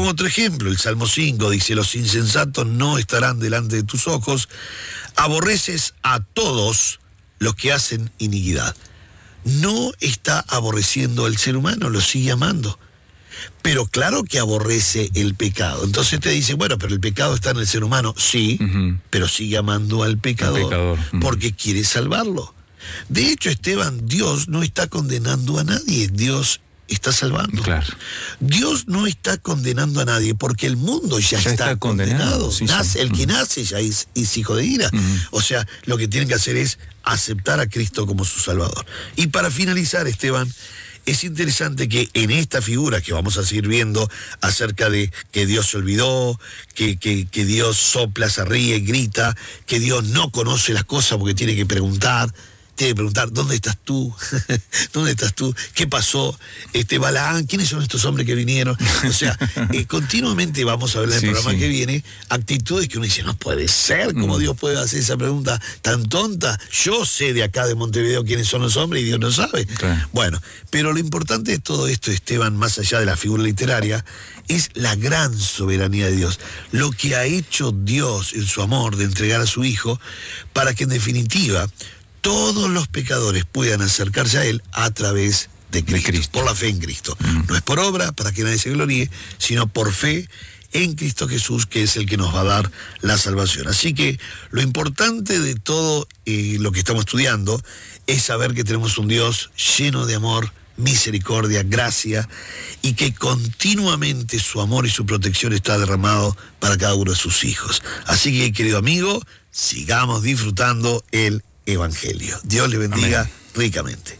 Como otro ejemplo, el Salmo 5 dice: los insensatos no estarán delante de tus ojos, aborreces a todos los que hacen iniquidad. No está aborreciendo al ser humano, lo sigue amando. Pero claro que aborrece el pecado. Entonces te dice, bueno, pero el pecado está en el ser humano. Sí, pero sigue amando al pecador, porque quiere salvarlo. De hecho, Esteban, Dios no está condenando a nadie, Dios está salvando. Claro. Dios no está condenando a nadie porque el mundo ya está condenado. Sí, el que nace ya es hijo de ira. O sea, lo que tienen que hacer es aceptar a Cristo como su Salvador. Y para finalizar, Esteban, es interesante que en esta figura que vamos a seguir viendo acerca de que Dios se olvidó, que Dios sopla, se ríe, grita, que Dios no conoce las cosas porque tiene que preguntar, ¿dónde estás tú? ¿Dónde estás tú? ¿Qué pasó? Balaán, ¿quiénes son estos hombres que vinieron? O sea, continuamente vamos a ver en el programa que viene actitudes que uno dice, no puede ser, ¿cómo Dios puede hacer esa pregunta tan tonta? Yo sé de acá de Montevideo quiénes son los hombres y Dios no sabe. Claro. Bueno, pero lo importante de todo esto, Esteban, más allá de la figura literaria, es la gran soberanía de Dios. Lo que ha hecho Dios en su amor de entregar a su Hijo para que en definitiva todos los pecadores puedan acercarse a Él a través de Cristo, por la fe en Cristo. No es por obra, para que nadie se gloríe, sino por fe en Cristo Jesús, que es el que nos va a dar la salvación. Así que lo importante de todo lo que estamos estudiando es saber que tenemos un Dios lleno de amor, misericordia, gracia, y que continuamente su amor y su protección está derramado para cada uno de sus hijos. Así que, querido amigo, sigamos disfrutando el Evangelio. Dios le bendiga ricamente.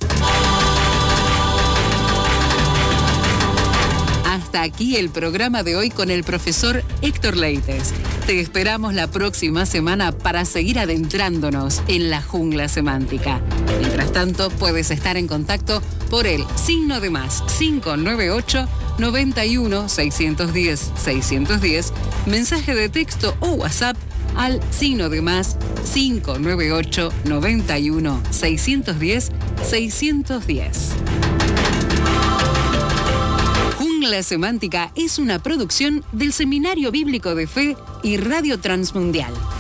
Hasta aquí el programa de hoy con el profesor Héctor Leites. Te esperamos la próxima semana para seguir adentrándonos en la jungla semántica. Mientras tanto, puedes estar en contacto por el signo de más 598 91 610 610, mensaje de texto o WhatsApp al signo de más 598 91 610 610. Jungla Semántica es una producción del Seminario Bíblico de Fe y Radio Transmundial.